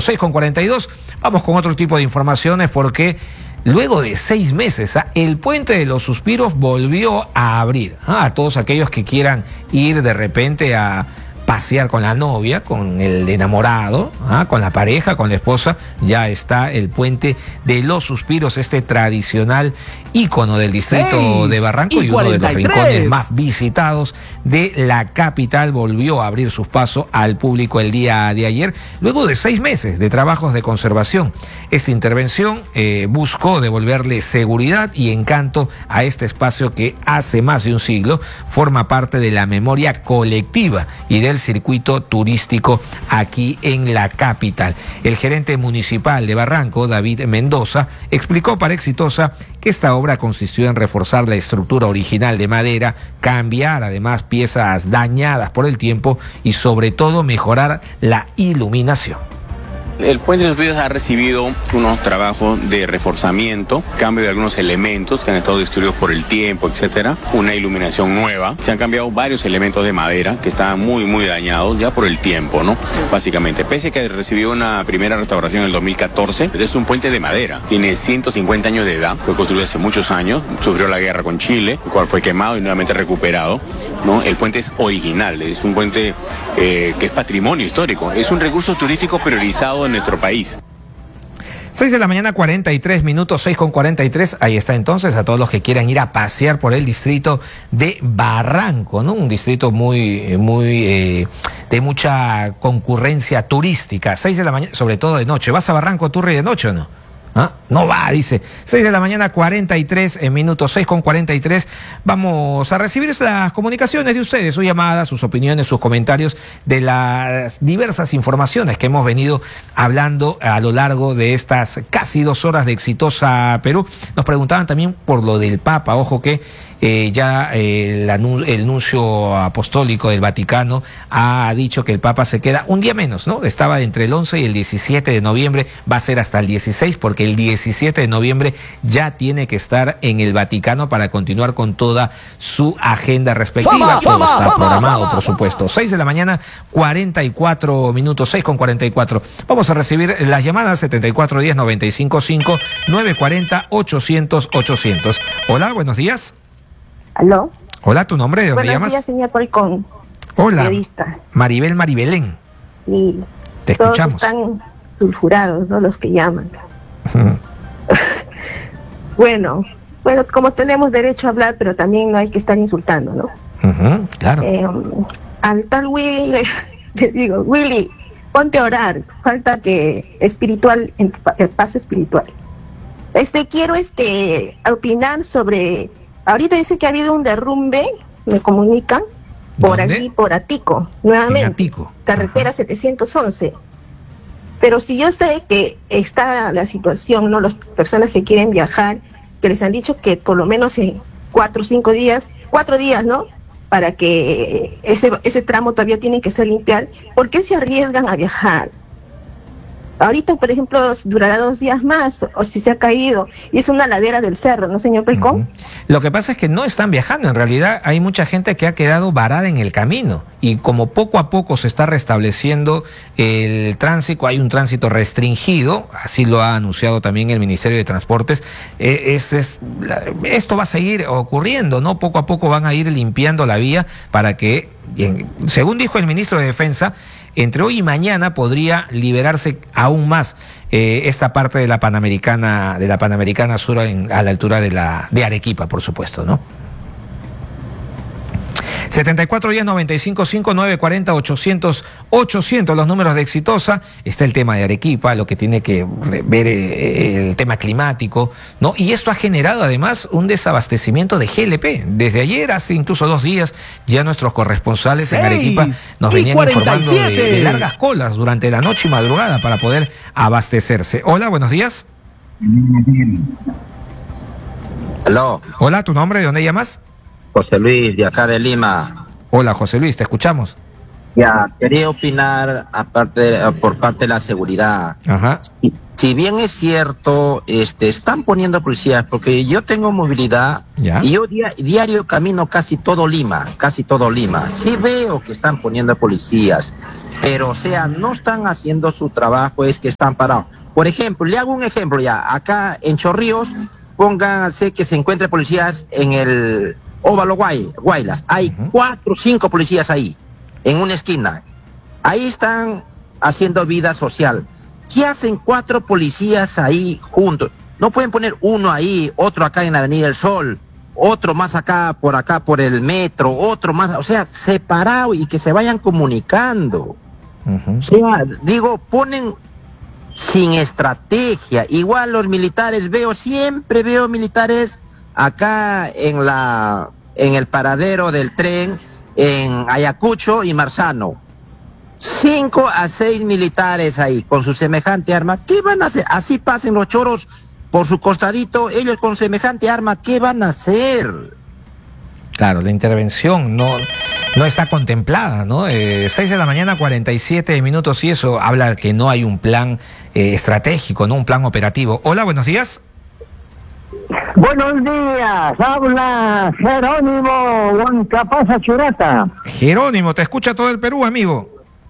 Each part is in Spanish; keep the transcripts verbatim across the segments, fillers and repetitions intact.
seis con cuarenta y dos, vamos con otro tipo de informaciones porque luego de seis meses, ¿ah? el Puente de los Suspiros volvió a abrir. ¿ah? A todos aquellos que quieran ir de repente a pasear con la novia, con el enamorado, ¿ah? con la pareja, con la esposa, ya está el Puente de los Suspiros, este tradicional ícono del distrito de Barranco y, y uno de los rincones más visitados de la capital. Volvió a abrir sus pasos al público el día de ayer, luego de seis meses de trabajos de conservación. Esta intervención eh, buscó devolverle seguridad y encanto a este espacio que hace más de un siglo forma parte de la memoria colectiva y del circuito turístico aquí en la capital. El gerente municipal de Barranco, David Mendoza, explicó para Exitosa que esta obra consistió en reforzar la estructura original de madera, cambiar además piezas dañadas por el tiempo y sobre todo mejorar la iluminación. El Puente de los Suspiros ha recibido unos trabajos de reforzamiento, cambio de algunos elementos que han estado destruidos por el tiempo, etcétera, una iluminación nueva. Se han cambiado varios elementos de madera que estaban muy, muy dañados ya por el tiempo, ¿no? Básicamente, pese a que recibió una primera restauración en el dos mil catorce, es un puente de madera. Tiene ciento cincuenta años de edad, fue construido hace muchos años, sufrió la guerra con Chile, el cual fue quemado y nuevamente recuperado, ¿no? El puente es original, es un puente eh, que es patrimonio histórico, es un recurso turístico priorizado en nuestro país. seis de la mañana, cuarenta y tres minutos, seis con cuarenta y tres. Ahí está entonces a todos los que quieran ir a pasear por el distrito de Barranco, ¿no? Un distrito muy, muy, eh, de mucha concurrencia turística. seis de la mañana, sobre todo de noche. ¿Vas a Barranco, Turri, de noche o no? ¿Ah? No va, dice. seis de la mañana, cuarenta y tres minutos, seis con cuarenta y tres. Vamos a recibir las comunicaciones de ustedes, sus llamadas, sus opiniones, sus comentarios de las diversas informaciones que hemos venido hablando a lo largo de estas casi dos horas de Exitosa Perú. Nos preguntaban también por lo del Papa. Ojo que Eh, ya eh, el, anun el nuncio apostólico del Vaticano ha dicho que el Papa se queda un día menos, ¿no? Estaba entre el once y el diecisiete de noviembre, va a ser hasta el dieciséis, porque el diecisiete de noviembre ya tiene que estar en el Vaticano para continuar con toda su agenda respectiva. Todo está programado, por supuesto. seis de la mañana, cuarenta y cuatro minutos, seis con cuarenta y cuatro. Vamos a recibir las llamadas setenta y cuatro diez, noventa y cinco cinco, nueve cuarenta, ochocientos, ochocientos. Hola, buenos días. ¿Aló? Hola, ¿tu nombre? ¿De dónde Buenos llamas? Buenos días, señor Polcón. Hola. Periodista. Maribel Maribelén. Y te todos escuchamos. Están sulfurados, ¿no? Los que llaman. Uh-huh. bueno, bueno, como tenemos derecho a hablar, pero también no hay que estar insultando, ¿no? Uh-huh, claro. Eh, al tal Willy le, le digo, Willy, ponte a orar. Falta que espiritual, en paz espiritual. Este, quiero este opinar sobre. Ahorita dice que ha habido un derrumbe, me comunican, por ¿Dónde? aquí, por Atico, nuevamente, Atico. carretera Ajá. setecientos once. Pero si yo sé que está la situación, ¿no? Las personas que quieren viajar, que les han dicho que por lo menos en cuatro o cinco días, cuatro días, ¿no? Para que ese, ese tramo todavía tiene que ser limpiar, ¿por qué se arriesgan a viajar? Ahorita, por ejemplo, durará dos días más, o si se ha caído, y es una ladera del cerro, ¿no, señor Pelcón? Uh-huh. Lo que pasa es que no están viajando, en realidad hay mucha gente que ha quedado varada en el camino, y como poco a poco se está restableciendo el tránsito, hay un tránsito restringido, así lo ha anunciado también el Ministerio de Transportes, eh, es, es, esto va a seguir ocurriendo, ¿no? Poco a poco van a ir limpiando la vía para que, bien, según dijo el ministro de Defensa, entre hoy y mañana podría liberarse aún más eh, esta parte de la Panamericana, de la Panamericana Sur en, a la altura de la de Arequipa, por supuesto, ¿no? setenta y cuatro diez, noventa y cinco cinco, nueve cuarenta, ochocientos, ochocientos, los números de Exitosa. Está el tema de Arequipa, lo que tiene que ver eh, el tema climático, ¿no? Y esto ha generado además un desabastecimiento de G L P. Desde ayer, hace incluso dos días, ya nuestros corresponsales en Arequipa nos venían informando de, de largas colas durante la noche y madrugada para poder abastecerse. Hola, buenos días. Aló. Hola, ¿tu nombre? ¿De dónde llamas? José Luis, de acá de Lima. Hola, José Luis, te escuchamos. Ya, quería opinar aparte de, por parte de la seguridad. Ajá. Si, si bien es cierto, este, están poniendo policías, porque yo tengo movilidad ¿Ya? y yo dia- diario camino casi todo Lima, casi todo Lima. Sí veo que están poniendo policías, pero o sea, no están haciendo su trabajo, es que están parados. Por ejemplo, le hago un ejemplo ya, acá en Chorrillos, pónganse que se encuentren policías en el Óvalo Guay, Guaylas. Hay Ujú. cuatro o cinco policías ahí, en una esquina. Ahí están haciendo vida social. ¿Qué hacen cuatro policías ahí juntos? No pueden poner uno ahí, otro acá en la Avenida del Sol, otro más acá, por acá, por el metro, otro más, o sea, separado y que se vayan comunicando. Ujú. O sea, digo, ponen sin estrategia. Igual los militares, veo, siempre veo militares acá en la, en el paradero del tren, en Ayacucho y Marzano. Cinco a seis militares ahí, con su semejante arma. ¿Qué van a hacer? Así pasen los choros por su costadito, ellos con semejante arma, ¿qué van a hacer? Claro, la intervención no, no está contemplada, ¿no? Eh, seis de la mañana, cuarenta y siete minutos, y eso habla que no hay un plan eh, estratégico, ¿no? Un plan operativo. Hola, buenos días. Buenos días, habla Jerónimo Huancapaza Churata. Jerónimo, te escucha todo el Perú, amigo.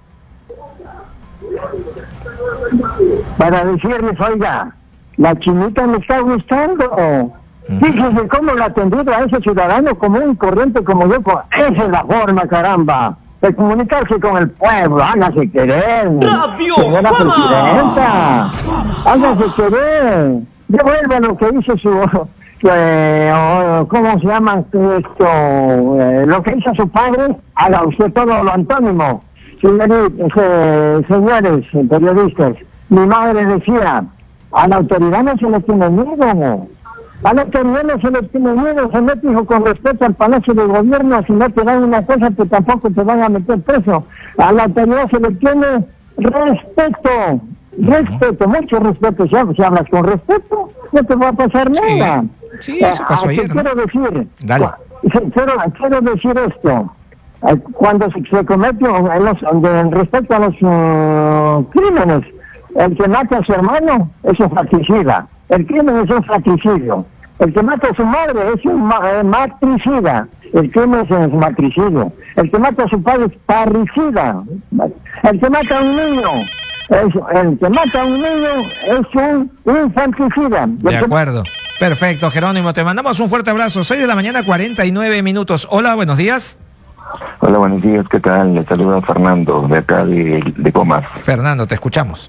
Para decirles, oiga, la chinita me está gustando. Fíjese cómo la ha atendido a ese ciudadano común y corriente como yo. Esa es la forma, caramba, de comunicarse con el pueblo. Hágase querer. Radio Señora Fama. Presidenta, hágase querer. Devuelva lo que hizo su... Eh, o, ¿cómo se llama esto? Eh, lo que hizo su padre, haga usted todo lo antónimo. Señores, eh, señores periodistas, mi madre decía, a la autoridad no se le tiene miedo. A la autoridad no se le tiene miedo, se mete, hijo, con respeto al Palacio de Gobierno, si no te dan una cosa, que tampoco te van a meter preso. A la autoridad se le tiene respeto, respeto, mucho respeto. Si, si hablas con respeto, no te va a pasar Sí. nada. Sí, eso pasó Eh, ayer, ¿no? Quiero decir, Dale. cu- quiero, quiero decir esto. Eh, Cuando se, se comete en los, de, respecto a los uh, crímenes, el que mata a su hermano es un fratricida. El crimen es un fratricidio. El que mata a su madre es un ma eh, matricida. El crimen es un matricidio. El que mata a su padre es parricida. El que mata a un niño, es, el que mata a un niño es un infanticida. De acuerdo. Perfecto, Jerónimo. Te mandamos un fuerte abrazo. seis de la mañana, cuarenta y nueve minutos. Hola, buenos días. Hola, buenos días, ¿qué tal? Le saluda Fernando, de acá de, de Comas. Fernando, te escuchamos.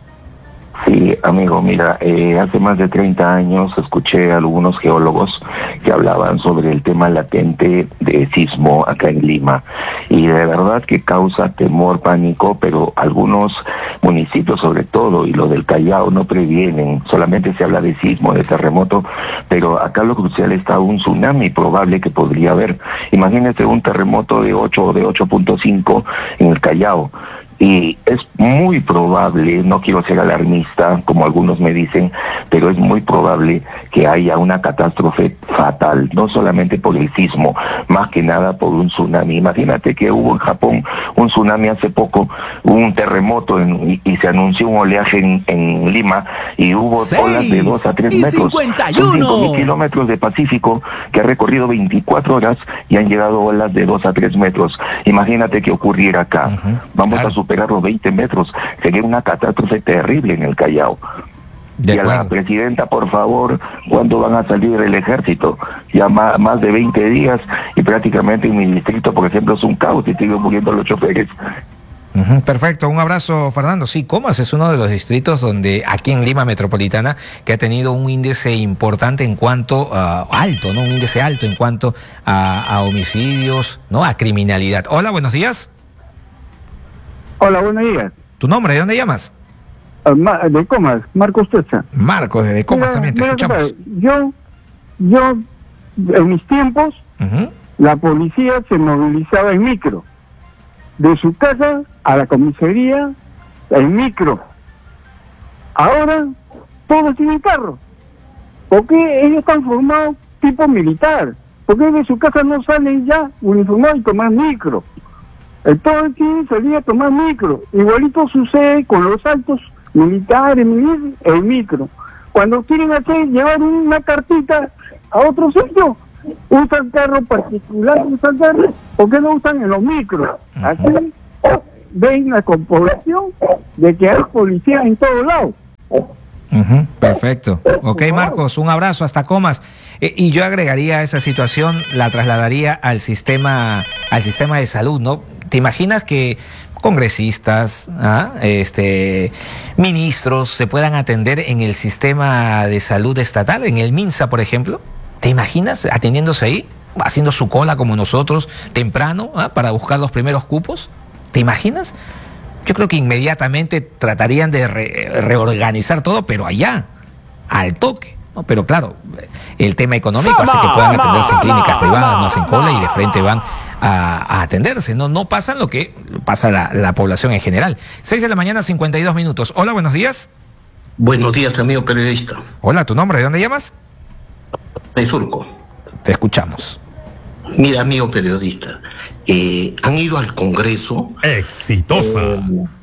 Sí, amigo, mira, eh, hace más de treinta años escuché a algunos geólogos que hablaban sobre el tema latente de sismo acá en Lima. Y de verdad que causa temor, pánico, pero algunos municipios sobre todo, y lo del Callao, no previenen. Solamente se habla de sismo, de terremoto, pero acá lo crucial está un tsunami probable que podría haber. Imagínese un terremoto de ocho o de ocho punto cinco en el Callao. Y es muy probable, no quiero ser alarmista, como algunos me dicen, pero es muy probable que haya una catástrofe fatal, no solamente por el sismo, más que nada por un tsunami. Imagínate que hubo en Japón un tsunami hace poco, un terremoto en, y, y se anunció un oleaje en, en Lima y hubo Seis olas de dos a tres y metros. cincuenta y Son uno. cinco mil kilómetros de Pacífico que ha recorrido veinticuatro horas y han llegado olas de dos a tres metros. Imagínate que ocurriera acá. Ujú, Vamos claro. a superar los veinte metros. Sería una catástrofe terrible en el Callao. De y a la acuerdo. presidenta, por favor, ¿cuándo van a salir el ejército? Ya ma- más de veinte días y prácticamente en mi distrito, por ejemplo, es un caos y siguen muriendo los choferes. Ujú, perfecto, un abrazo, Fernando. Sí, Comas es uno de los distritos donde, aquí en Lima Metropolitana, que ha tenido un índice importante en cuanto a alto, ¿no? Un índice alto en cuanto a, a homicidios, ¿no? A criminalidad. Hola, buenos días. Hola, buenos días. ¿Tu nombre? ¿De dónde llamas? De Comas, Marcos Techa. Marcos, desde Comas Mira, también, te mira, escuchamos. Yo, yo, en mis tiempos, Ujú. la policía se movilizaba en micro. De su casa a la comisaría, en micro. Ahora, todos tienen carro. Porque ellos están formados tipo militar. Porque de su casa no salen ya uniformados y toman micro. Entonces quieren salir a tomar micro. Igualito sucede con los altos militares, milicos, el micro. Cuando quieren hacer, llevar una cartita a otro sitio, usan carro particular, usan carro, ¿por qué no usan en los micros? Aquí ven la comprobación de que hay policía en todos lados. Uh-huh, perfecto. Ok, Marcos, un abrazo hasta Comas. Eh, y yo agregaría a esa situación, la trasladaría al sistema, al sistema de salud, ¿no? ¿Te imaginas que congresistas, ¿ah? este, ministros se puedan atender en el sistema de salud estatal, en el MINSA, por ejemplo? ¿Te imaginas atendiéndose ahí, haciendo su cola como nosotros, temprano, ¿ah? para buscar los primeros cupos? ¿Te imaginas? Yo creo que inmediatamente tratarían de re reorganizar todo, pero allá, al toque, ¿no? Pero claro, el tema económico hace que puedan atenderse en clínicas privadas, no hacen cola y de frente van a, a atenderse. No, no pasan lo que pasa la, la población en general. seis de la mañana, cincuenta y dos minutos. Hola, buenos días. Buenos días, amigo periodista. Hola, ¿tu nombre? ¿De dónde llamas? De Surco. Te escuchamos. Mira, amigo periodista, eh, han ido al Congreso. Exitosa. Eh,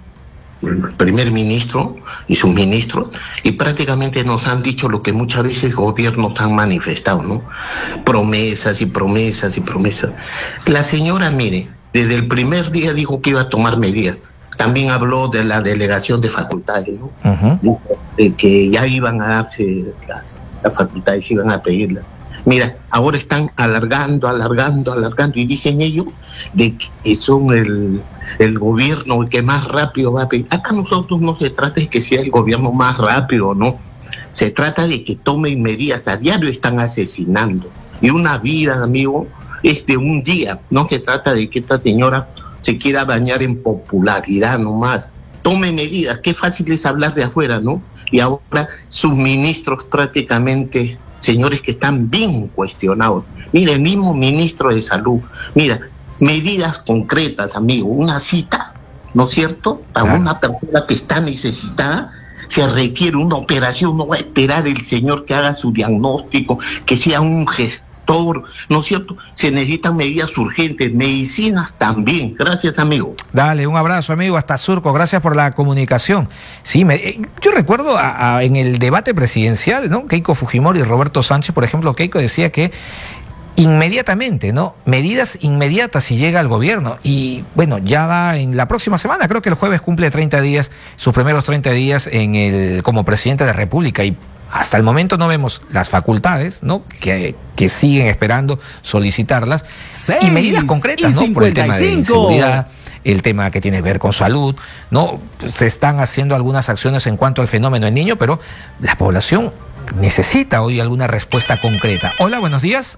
el primer ministro y sus ministros, y prácticamente nos han dicho lo que muchas veces gobiernos han manifestado, ¿no? Promesas y promesas y promesas. La señora, mire, desde el primer día dijo que iba a tomar medidas. También habló de la delegación de facultades, ¿no? Uh-huh. De que ya iban a darse las, las facultades, iban a pedirlas. Mira, ahora están alargando, alargando, alargando, y dicen ellos de que son el, el gobierno el que más rápido va a pedir. Acá nosotros no se trata de que sea el gobierno más rápido, no. Se trata de que tomen medidas. A diario están asesinando. Y una vida, amigo, es de un día. No se trata de que esta señora se quiera bañar en popularidad nomás. Tome medidas. Qué fácil es hablar de afuera, ¿no? Y ahora sus ministros prácticamente... señores que están bien cuestionados. Mira, el mismo ministro de Salud, mira, medidas concretas, amigo, una cita, ¿no es cierto? A claro. Una persona que está necesitada, se requiere una operación, no va a esperar el señor que haga su diagnóstico, que sea un gestor, ¿no es cierto? Se necesitan medidas urgentes, medicinas también. Gracias, amigo. Dale, un abrazo, amigo, hasta Surco, gracias por la comunicación. Sí, me, yo recuerdo a, a, en el debate presidencial, ¿no? Keiko Fujimori y Roberto Sánchez, por ejemplo, Keiko decía que inmediatamente, ¿no? Medidas inmediatas si llega al gobierno. Y bueno, ya va en la próxima semana, creo que el jueves cumple treinta días, sus primeros treinta días en el como presidente de la República, y hasta el momento no vemos las facultades, ¿no? Que, que siguen esperando solicitarlas. Seis y medidas concretas, ¿no? Por el tema de inseguridad, el tema que tiene que ver con salud, ¿no? Se están haciendo algunas acciones en cuanto al fenómeno del niño, pero la población necesita hoy alguna respuesta concreta. Hola, buenos días.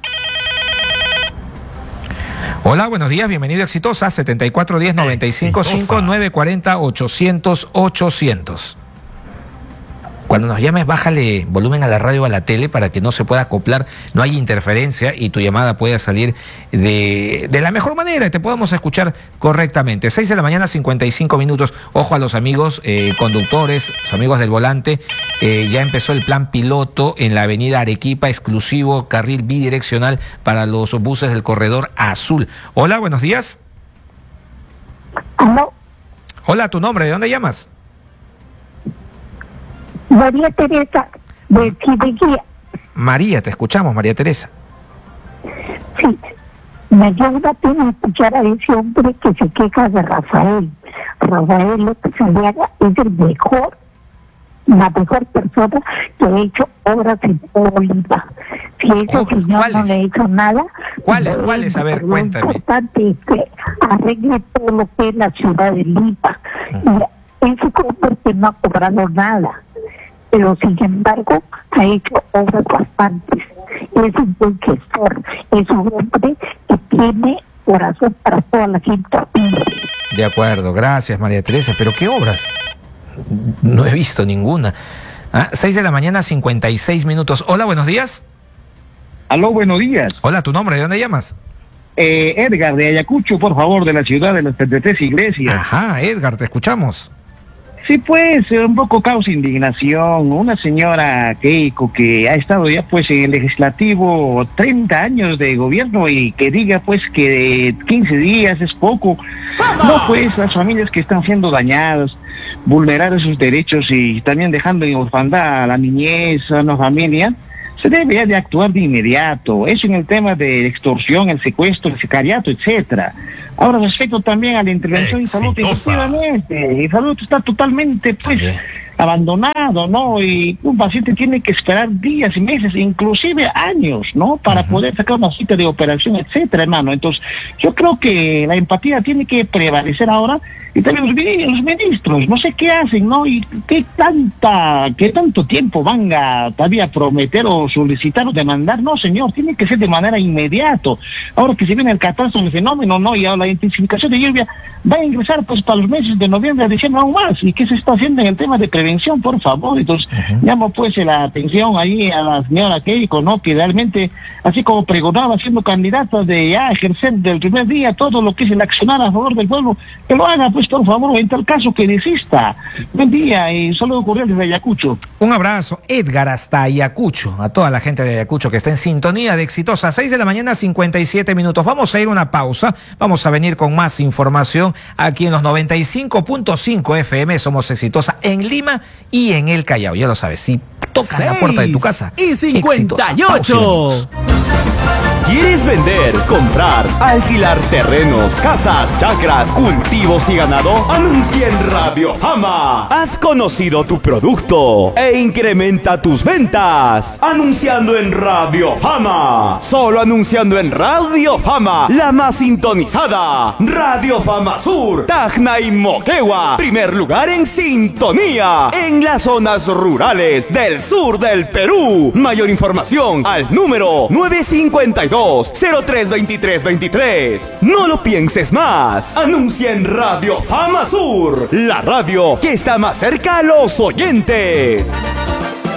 Hola, buenos días, bienvenido a Exitosa, setenta y cuatro diez, noventa y cinco cinco, nueve cuarenta, ochocientos, ochocientos. Cuando nos llames, bájale volumen a la radio o a la tele para que no se pueda acoplar, no hay interferencia y tu llamada pueda salir de, de la mejor manera y te podamos escuchar correctamente. seis de la mañana, cincuenta y cinco minutos. Ojo a los amigos eh, conductores, los amigos del volante. Eh, ya empezó el plan piloto en la avenida Arequipa, exclusivo carril bidireccional para los buses del corredor azul. Hola, buenos días. ¿Aló? Hola, ¿tu nombre? ¿De dónde llamas? María Teresa, de Chiveguía. María, te escuchamos, María Teresa. Sí, me dio una pena escuchar a ese hombre que se queja de Rafael. Rafael López Aliaga es el mejor, la mejor persona que ha hecho obras en Bolívar. Si ese oh, señor ¿cuáles? no le ha hecho nada... ¿Cuáles? ¿Cuáles? A ver, cuéntame. Lo importante es que arregle todo lo que es la ciudad de Lima. Mira, ese hombre que no ha cobrado nada, pero sin embargo ha hecho obras bastantes. Es un buen gestor, es un hombre que tiene corazón para toda la gente. De acuerdo, gracias María Teresa, pero ¿qué obras? No he visto ninguna. Ah, seis de la mañana, cincuenta y seis minutos. Hola, buenos días. Aló, buenos días. Hola, ¿tu nombre? ¿De dónde llamas? Eh, Edgar, de Ayacucho, por favor, de la ciudad de las treinta y tres iglesias. Ajá, Edgar, te escuchamos. Sí, pues, un poco causa indignación. Una señora Keiko que ha estado ya, pues, en el legislativo treinta años de gobierno y que diga, pues, que quince días es poco. No, pues, las familias que están siendo dañadas. vulnerar esos derechos y también dejando en orfandad a la niñez, a la familia, se debe de actuar de inmediato. Eso en el tema de extorsión, el secuestro, el sicariato, etcétera. Ahora, respecto también a la intervención en salud, efectivamente, el salud está totalmente, pues, también abandonado, ¿no? Y un paciente tiene que esperar días y meses, inclusive años, ¿no? Para uh-huh. poder sacar una cita de operación, etcétera, hermano. Entonces, yo creo que la empatía tiene que prevalecer ahora, y también los, los ministros, no sé qué hacen, ¿no? Y qué tanta, qué tanto tiempo van a todavía prometer o solicitar o demandar. No, señor, tiene que ser de manera inmediata. Ahora que se viene el catástrofe, el fenómeno, ¿no? Y ahora la intensificación de lluvia va a ingresar, pues, para los meses de noviembre a diciembre aún más. ¿Y qué se está haciendo en el tema de prevención, por favor? Entonces, uh-huh. llamo pues la atención ahí a la señora Keiko, ¿no? Que realmente, así como pregonaba siendo candidata de ya ejercer del primer día todo lo que es el accionar a favor del pueblo, que lo haga, pues, por favor, o en tal caso que desista. Buen día y saludo cordial desde Ayacucho. Un abrazo, Edgar, hasta Ayacucho, a toda la gente de Ayacucho que está en sintonía de Exitosa. seis de la mañana, cincuenta y siete minutos. Vamos a ir a una pausa, vamos a venir con más información aquí en los noventa y cinco punto cinco F M. Somos Exitosa en Lima y en el Callao. Ya lo sabes, si tocan la puerta de tu casa. Y cincuenta y ocho. ¿Quieres vender, comprar, alquilar terrenos, casas, chacras, cultivos y ganado? Anuncia en Radio Fama. Has conocido tu producto e incrementa tus ventas. Anunciando en Radio Fama. Solo anunciando en Radio Fama, la más sintonizada. Radio Fama Sur, Tacna y Moquegua. Primer lugar en sintonía en las zonas rurales del sur del Perú. Mayor información al número nueve cinco dos, cero tres veintitrés veintitrés. No lo pienses más. Anuncia en Radio Fama Sur, la radio que está más cerca a los oyentes.